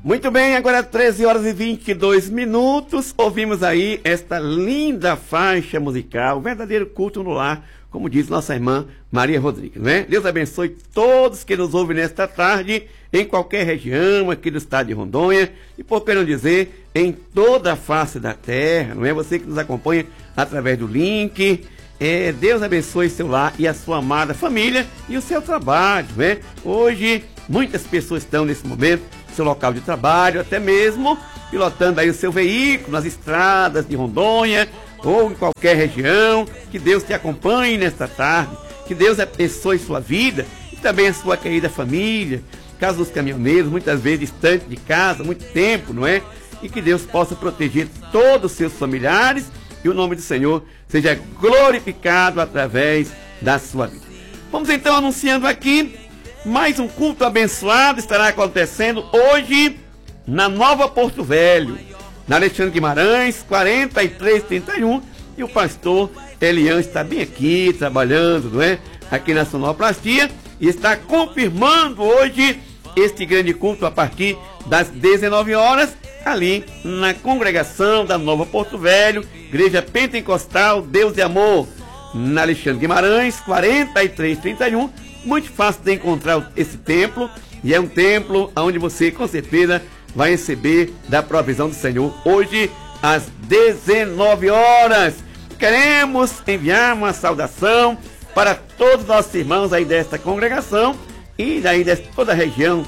Muito bem, agora 13 horas e 22 minutos, ouvimos aí esta linda faixa musical, verdadeiro culto no lar, como diz nossa irmã Maria Rodrigues, né? Deus abençoe todos que nos ouvem nesta tarde, em qualquer região aqui do estado de Rondônia, e por que não dizer, em toda a face da terra, não é? Você que nos acompanha através do link, Deus abençoe seu lar e a sua amada família e o seu trabalho, né? Hoje, muitas pessoas estão nesse momento, seu local de trabalho, até mesmo pilotando aí o seu veículo nas estradas de Rondônia ou em qualquer região. Que Deus te acompanhe nesta tarde, que Deus abençoe sua vida e também a sua querida família, caso dos caminhoneiros, muitas vezes distante de casa, muito tempo, não é? E que Deus possa proteger todos os seus familiares e o nome do Senhor seja glorificado através da sua vida. Vamos então anunciando aqui. Mais um culto abençoado estará acontecendo hoje na Nova Porto Velho, na Alexandre Guimarães, 4331, e o pastor Elian está bem aqui, trabalhando, não é? Aqui na sonoplastia, e está confirmando hoje este grande culto a partir das 19 horas, ali na congregação da Nova Porto Velho, Igreja Pentecostal Deus e Amor, na Alexandre Guimarães, 4331, muito fácil de encontrar esse templo, e é um templo onde você com certeza vai receber da provisão do Senhor hoje às 19 horas. Queremos enviar uma saudação para todos os nossos irmãos aí desta congregação e daí de toda a região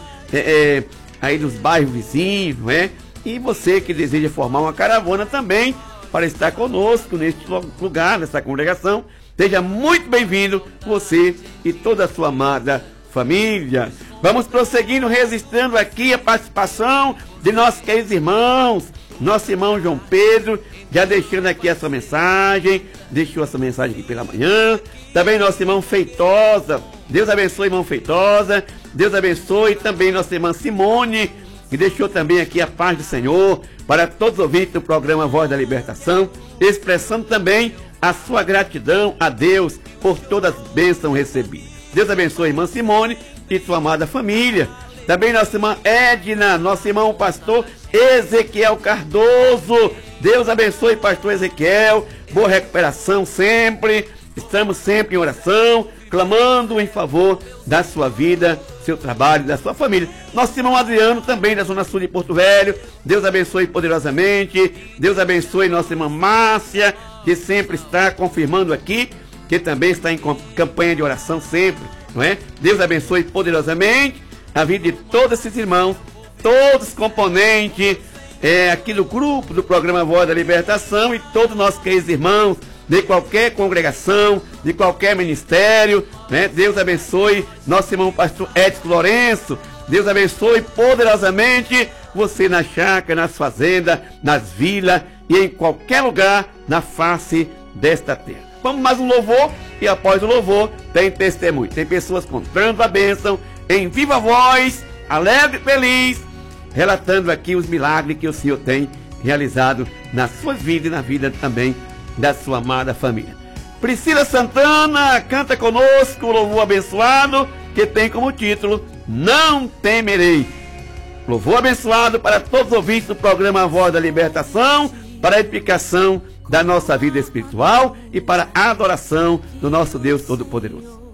aí dos bairros vizinhos, não é? E você que deseja formar uma caravana também para estar conosco neste lugar, nessa congregação, seja muito bem-vindo, você e toda a sua amada família. Vamos prosseguindo, registrando aqui a participação de nossos queridos irmãos. Nosso irmão João Pedro, já deixando aqui a sua mensagem, deixou essa mensagem aqui pela manhã. Também nosso irmão Feitosa, Deus abençoe, irmão Feitosa. Deus abençoe também nossa irmã Simone, que deixou também aqui a paz do Senhor para todos os ouvintes do programa Voz da Libertação, expressando também a sua gratidão a Deus por todas as bênçãos recebidas. Deus abençoe a irmã Simone e sua amada família. Também nossa irmã Edna, nosso irmão pastor Ezequiel Cardoso. Deus abençoe pastor Ezequiel, boa recuperação sempre. Estamos sempre em oração, clamando em favor da sua vida, seu trabalho, da sua família. Nosso irmão Adriano, também da Zona Sul de Porto Velho. Deus abençoe poderosamente. Deus abençoe nossa irmã Márcia, que sempre está confirmando aqui, que também está em campanha de oração sempre, não é? Deus abençoe poderosamente a vida de todos esses irmãos, todos os componentes aqui do grupo do programa Voz da Libertação e todos os nossos queridos irmãos de qualquer congregação, de qualquer ministério, né? Deus abençoe nosso irmão pastor Edson Lourenço. Deus abençoe poderosamente você na chácara, nas fazendas, nas vilas e em qualquer lugar na face desta terra. Vamos mais um louvor e após o louvor tem testemunho. Tem pessoas contando a bênção em viva voz, alegre e feliz, relatando aqui os milagres que o Senhor tem realizado nas suas vidas e na vida também da sua amada família. Priscila Santana canta conosco o louvor abençoado que tem como título Não Temerei. Louvor abençoado para todos os ouvintes do programa Voz da Libertação, para a edificação da nossa vida espiritual e para a adoração do nosso Deus Todo-Poderoso.